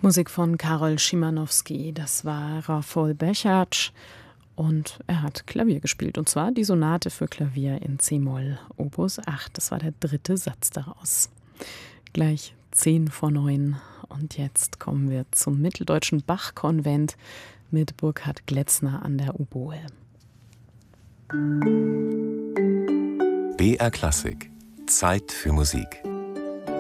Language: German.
Musik von Karol Szymanowski, das war Rafał Bechacz und er hat Klavier gespielt, und zwar die Sonate für Klavier in c-Moll, Opus 8, das war der 3. Satz daraus. Gleich 8:50 und jetzt kommen wir zum Mitteldeutschen Bach-Konvent mit Burkhard Gletzner an der Oboe. BR Klassik, Zeit für Musik.